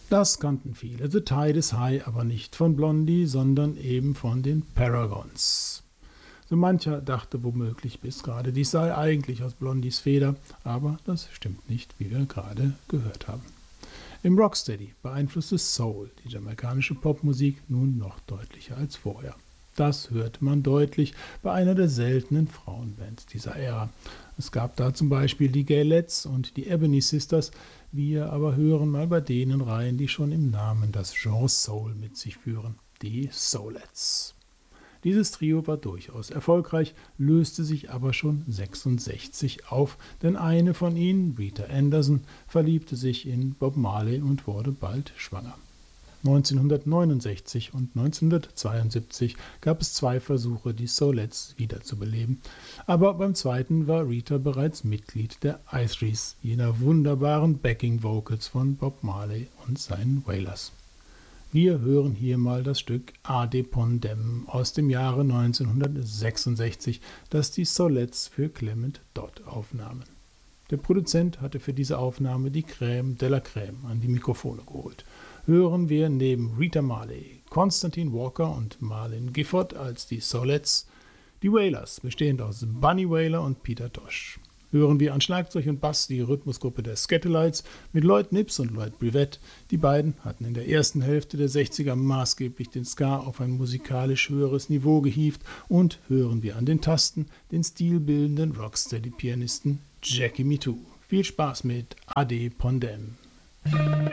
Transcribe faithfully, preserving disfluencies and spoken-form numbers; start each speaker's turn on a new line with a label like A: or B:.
A: Das kannten viele. The Tide is High, aber nicht von Blondie, sondern eben von den Paragons. So mancher dachte womöglich bis gerade, dies sei eigentlich aus Blondies Feder, aber das stimmt nicht, wie wir gerade gehört haben. Im Rocksteady beeinflusste Soul die jamaikanische Popmusik nun noch deutlicher als vorher. Das hörte man deutlich bei einer der seltenen Frauenbands dieser Ära. Es gab da zum Beispiel die Gaylettes und die Ebony Sisters, wir aber hören mal bei denen rein, die schon im Namen das Genre Soul mit sich führen, die Soulettes. Dieses Trio war durchaus erfolgreich, löste sich aber schon sechsundsechzig auf, denn eine von ihnen, Rita Anderson, verliebte sich in Bob Marley und wurde bald schwanger. neunzehnhundertneunundsechzig und neunzehnhundertzweiundsiebzig gab es zwei Versuche, die Soulettes wiederzubeleben, aber beim zweiten war Rita bereits Mitglied der I-Threes, jener wunderbaren Backing-Vocals von Bob Marley und seinen Wailers. Wir hören hier mal das Stück Adepondem aus dem Jahre neunzehnhundertsechsundsechzig, das die Soulettes für Clement Dodd aufnahmen. Der Produzent hatte für diese Aufnahme die Crème de la Crème an die Mikrofone geholt. Hören wir neben Rita Marley, Constantine Walker und Marlin Gifford als die Soulettes, die Wailers, bestehend aus Bunny Wailer und Peter Tosh. Hören wir an Schlagzeug und Bass die Rhythmusgruppe der Skatalites mit Lloyd Knips und Lloyd Brivett. Die beiden hatten in der ersten Hälfte der sechziger maßgeblich den Ska auf ein musikalisch höheres Niveau gehievt. Und hören wir an den Tasten den stilbildenden Rocksteady-Pianisten Jackie Mittoo. Viel Spaß mit Adepondem.